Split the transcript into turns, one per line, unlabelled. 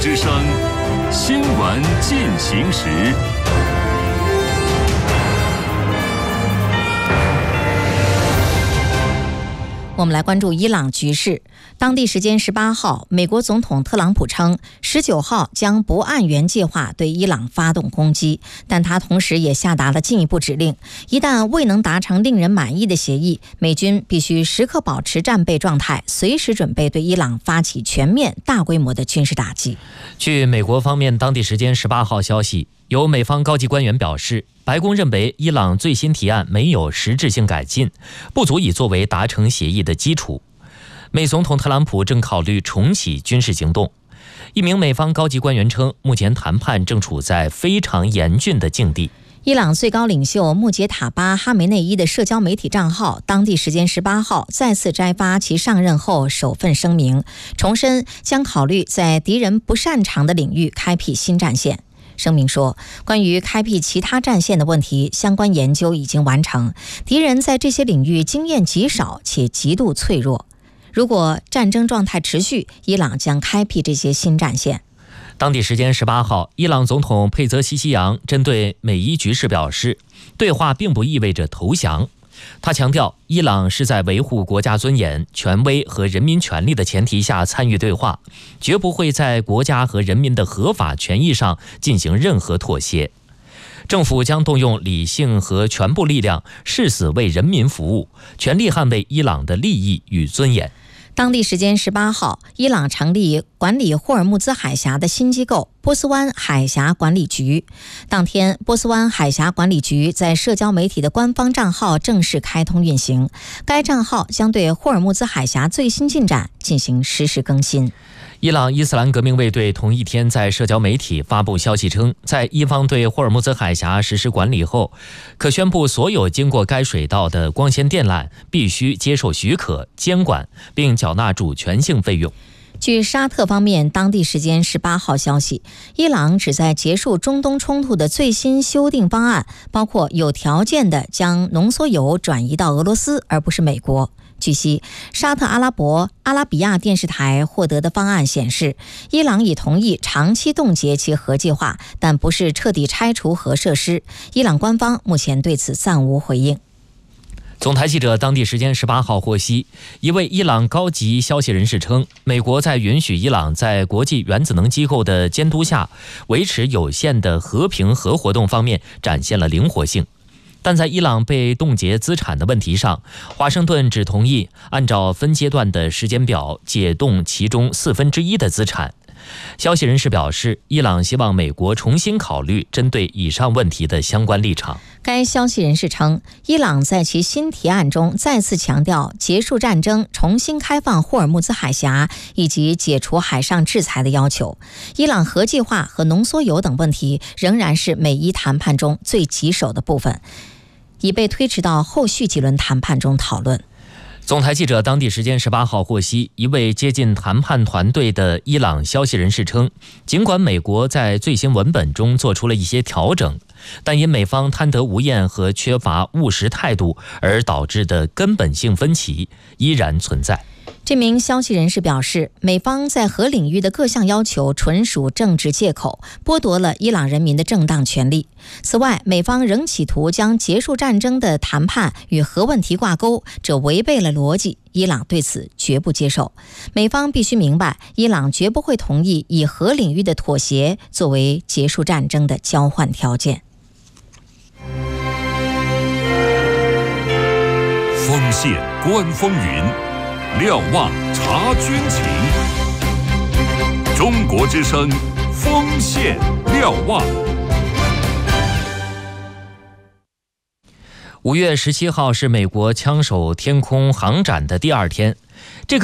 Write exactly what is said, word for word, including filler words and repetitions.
之声新闻进行时。
我们来关注伊朗局势。当地时间十八号，美国总统特朗普称，十九号将不按原计划对伊朗发动攻击，但他同时也下达了进一步指令：一旦未能达成令人满意的协议，美军必须时刻保持战备状态，随时准备对伊朗发起全面、大规模的军事打击。
据美国方面当地时间十八号消息，有美方高级官员表示，白宫认为伊朗最新提案没有实质性改进，不足以作为达成协议的基础。美总统特朗普正考虑重启军事行动。一名美方高级官员称，目前谈判正处在非常严峻的境地。
伊朗最高领袖穆杰塔巴·哈梅内伊的社交媒体账号当地时间十八号再次摘发其上任后首份声明，重申将考虑在敌人不擅长的领域开辟新战线。声明说，关于开辟其他战线的问题，相关研究已经完成，敌人在这些领域经验极少且极度脆弱。如果战争状态持续，伊朗将开辟这些新战线。
当地时间十八号，伊朗总统佩泽西希扬针对美伊局势表示，对话并不意味着投降。他强调，伊朗是在维护国家尊严、权威和人民权利的前提下参与对话，绝不会在国家和人民的合法权益上进行任何妥协。政府将动用理性和全部力量，誓死为人民服务，全力捍卫伊朗的利益与尊严。
当地时间十八号，伊朗成立管理霍尔木兹海峡的新机构波斯湾海峡管理局。当天，波斯湾海峡管理局在社交媒体的官方账号正式开通运行，该账号将对霍尔木兹海峡最新进展进行实时更新。
伊朗伊斯兰革命卫队同一天在社交媒体发布消息称，在伊方对霍尔木兹海峡实施管理后，可宣布所有经过该水道的光纤电缆必须接受许可、监管，并缴纳主权性费用。
据沙特方面当地时间十八号消息，伊朗旨在结束中东冲突的最新修订方案，包括有条件的将浓缩铀转移到俄罗斯，而不是美国。据悉，沙特阿拉伯阿拉比亚电视台获得的方案显示，伊朗已同意长期冻结其核计划，但不是彻底拆除核设施。伊朗官方目前对此暂无回应。
总台记者当地时间十八号获悉，一位伊朗高级消息人士称，美国在允许伊朗在国际原子能机构的监督下维持有限的和平核活动方面展现了灵活性。但在伊朗被冻结资产的问题上，华盛顿只同意按照分阶段的时间表解冻其中四分之一的资产。消息人士表示，伊朗希望美国重新考虑针对以上问题的相关立场。
该消息人士称，伊朗在其新提案中再次强调结束战争、重新开放霍尔木兹海峡以及解除海上制裁的要求。伊朗核计划和浓缩铀等问题仍然是美伊谈判中最棘手的部分，已被推迟到后续几轮谈判中讨论。
总台记者当地时间十八号获悉，一位接近谈判团队的伊朗消息人士称，尽管美国在最新文本中做出了一些调整，但因美方贪得无厌和缺乏务实态度而导致的根本性分歧依然存在。
这名消息人士表示，美方在核领域的各项要求纯属政治借口，剥夺了伊朗人民的正当权利。此外，美方仍企图将结束战争的谈判与核问题挂钩，这违背了逻辑，伊朗对此绝不接受。美方必须明白，伊朗绝不会同意以核领域的妥协作为结束战争的交换条件。
锋线观风云，瞭望察军情。中国之声，锋线瞭望。
五月十七号是美国枪手天空航展的第二天，这个